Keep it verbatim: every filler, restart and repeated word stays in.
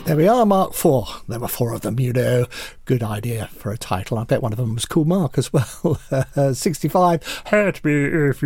There we are, Mark four. There were four of them, you know. Good idea for a title. I bet one of them was called Mark as well. uh, sixty-five. Hurt me if